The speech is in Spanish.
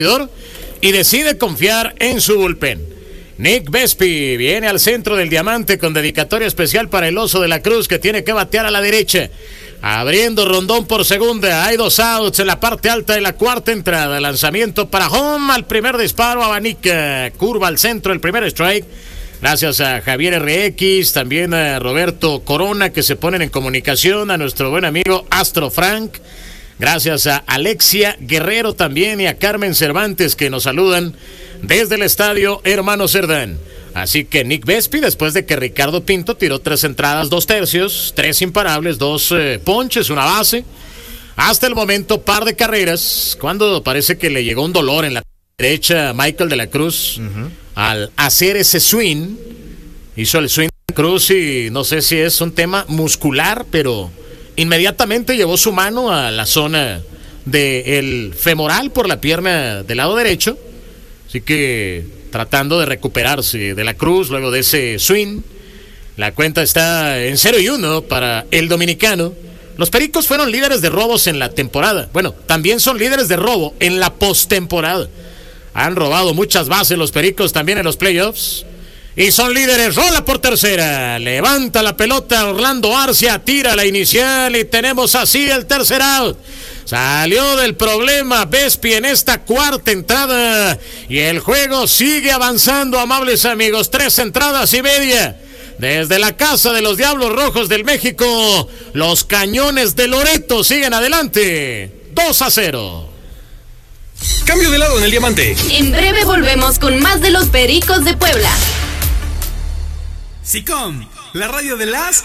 y decide confiar en su bullpen. Nick Vespi viene al centro del diamante con dedicatoria especial para el Oso de la Cruz, que tiene que batear a la derecha. Abriendo Rondón por segunda, hay 2 outs en la parte alta de la cuarta entrada. Lanzamiento para home, al primer disparo, abanica, curva al centro, el primer strike. Gracias a Javier RX, también a Roberto Corona, que se ponen en comunicación, a nuestro buen amigo Astro Frank. Gracias a Alexia Guerrero también y a Carmen Cervantes, que nos saludan desde el estadio Hermano Cerdán. Así que Nick Vespi, después de que Ricardo Pinto tiró 3 entradas, 2 tercios, 3 imparables, 2 ponches, una base. Hasta el momento, par de carreras, cuando parece que le llegó un dolor en la derecha a Michael de la Cruz. Al hacer ese swing, hizo el swing de Cruz y no sé si es un tema muscular, pero inmediatamente llevó su mano a la zona del femoral por la pierna del lado derecho. Así que tratando de recuperarse de la Cruz luego de ese swing. La cuenta está en 0-1 para el dominicano. Los Pericos fueron líderes de robos en la temporada. Bueno, también son líderes de robo en la postemporada. Han robado muchas bases los Pericos también en los playoffs. Y son líderes. Rola por tercera. Levanta la pelota Orlando Arcia. Tira la inicial y tenemos así el tercer out. Salió del problema Vespi en esta cuarta entrada. Y el juego sigue avanzando, amables amigos. 3 entradas y media. Desde la casa de los Diablos Rojos del México, los Cañones de Loreto siguen adelante. 2-0. Cambio de lado en el diamante. En breve volvemos con más de los Pericos de Puebla. SICOM, la radio de las